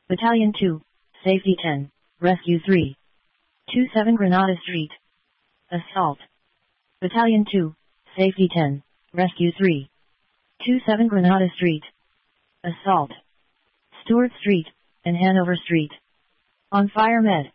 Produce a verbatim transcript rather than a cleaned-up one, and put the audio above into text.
Battalion two, Safety ten, Rescue three. two seven Granada Street. Assault. Battalion two, Safety ten, Rescue three. two seven Granada Street. Assault. Stewart Street, and Hanover Street. On fire med.